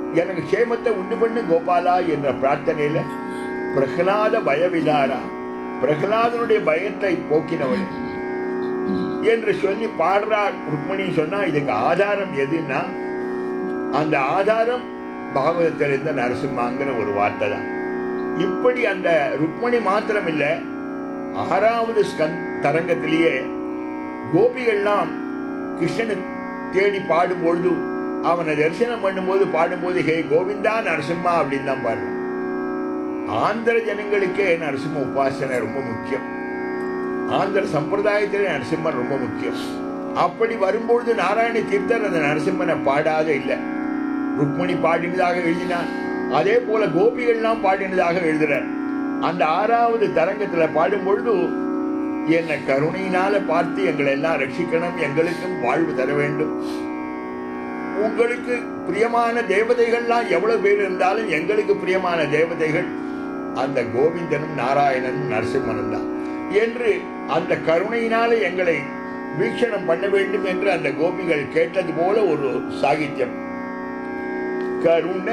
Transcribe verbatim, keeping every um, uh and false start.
எனக்கு சேமத்தை உண்டு பண்ணு கோபாலா என்ற பிரார்த்தனையில பிரகலாத பயவிதாரா, பிரகலாதனுடைய பயத்தை போக்கினவள் என்று சொல்லி பாடுறார் ருக்மணி. சொன்னா இதுக்கு ஆதாரம் எதுன்னா, அந்த ஆதாரம் பாகவதத்தில் இருந்த நரசிம்மாங்கிற ஒரு வார்த்தை தான். இப்படி அந்த ருக்மணி மாத்திரம் இல்ல, ஆறாவது ஸ்கந்த் தரங்கத்திலேயே கோபிகள்லாம் கிருஷ்ணனை தேடி பாடும்பொழுது, அவனை தரிசனம் பண்ணும்போது பாடும்போது ஹே கோவிந்தா நரசிம்மா அப்படின்னு தான் பாடுறான். ஆந்திர ஜனங்களுக்கே நரசிம்ம உபாசனை ரொம்ப முக்கியம். ஆந்திர சம்பிரதாயத்திலே நரசிம்மன் ரொம்ப முக்கியம். அப்படி வரும்பொழுது நாராயண தீர்த்தர் அந்த நரசிம்மனை பாடாத இல்லை. ருக்மணி பாடினதாக எழுதினான், அதே போல கோபிகள்லாம் பாடினதாக எழுதுறார். அந்த ஆறாவது தரங்கத்துல பாடும் பொழுது, என்னை கருணையினால பார்த்து எங்களை எல்லாம் ரட்சிக்கணும், எங்களுக்கும் வாழ்வு தர வேண்டும், உங்களுக்கு பிரியமான தேவதைகள்லாம் எவ்வளவு பேர் இருந்தாலும் எங்களுக்கு பிரியமான தேவதைகள் அந்த கோவிந்தனும் நாராயணனும் நரசிம்மனும் தான் என்று அந்த கருணையினால எங்களை வீக்ஷணம் பண்ண வேண்டும் என்று அந்த கோபிகள் கேட்டது போல ஒரு சாகித்யம். கருணை